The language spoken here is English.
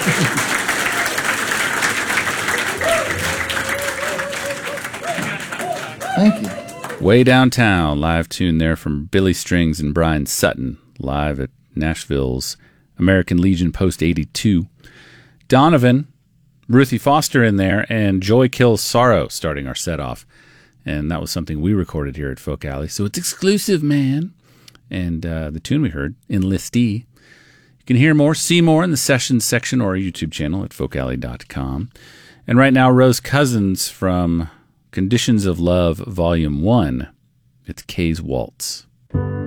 Thank you. Way Downtown, live tune there from Billy Strings and Brian Sutton, live at Nashville's American Legion Post 82. Donovan, Ruthie Foster in there, and Joy Kills Sorrow starting our set off. And that was something we recorded here at Folk Alley, so it's exclusive, man. And the tune we heard, Enlistee. You can hear more, see more in the Sessions section or our YouTube channel at folkalley.com. And right now, Rose Cousins from Conditions of Love, Volume 1. It's Kay's Waltz.